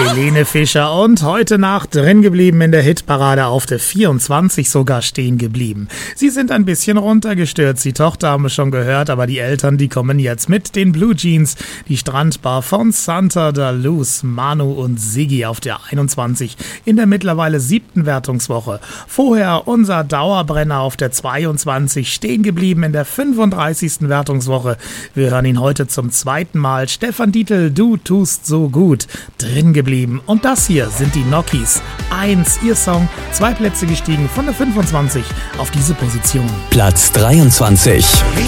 Helene Fischer und heute Nacht drin geblieben in der Hitparade, auf der 24 sogar stehen geblieben. Sie sind ein bisschen runtergestürzt, die Tochter haben wir schon gehört, aber die Eltern, die kommen jetzt mit den Blue Jeans, die Strandbar von Santa da Luz, Manu und Siggi auf der 21 in der mittlerweile 7. Wertungswoche. Vorher unser Dauerbrenner auf der 22 stehen geblieben in der 35. Wertungswoche. Wir hören ihn heute zum zweiten Mal. Stefan Dietl, du tust so gut, drin geblieben. Und das hier sind die Nokis. 1, ihr Song, 2 Plätze gestiegen von der 25 auf diese Position. Platz 23.